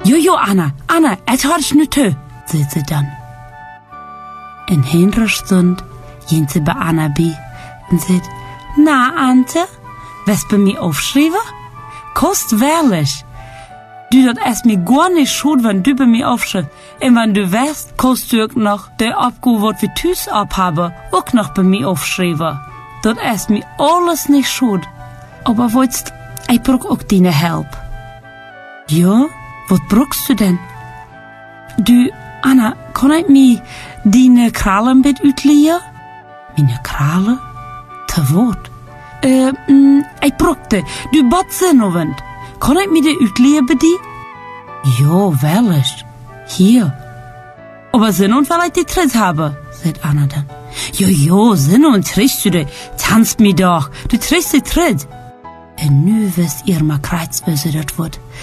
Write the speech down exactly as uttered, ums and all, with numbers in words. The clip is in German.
Jojo, Anna, Anna, het had ik nu toe, zei ze dan. En heenere stund ging ze bij Anna bij en zei, na, Ante, was bij mij aufschrijven? Kost wellig. Du dat es mir gar nicht schuld, wenn du bei mir aufschreibst. Und wenn du weißt, kannst du auch noch der Abgabe, was wir tüs abhaben, auch noch bei mir aufschreiben. Dat es mir alles nicht schuld. Aber wolltest, ich brauch auch deine Help. Ja, was brauchst du denn? Du, Anna, kann ich mir deine Krallen mit utleihen? Meine Krallen? Te wat? Äh, mm, ich brauchte, du Badzinnovend. Kan ik me de uitleihen bij die? Ja, wel eens. Hier. Aber Sinn und weil ich die Tritt habe, sagt Anna dann. Jo, jo, Sinn und trittst du de. Tanzt mir doch. Du trittst die Tritt. Und nu wisst ihr mal kreuz, wie sie das wird.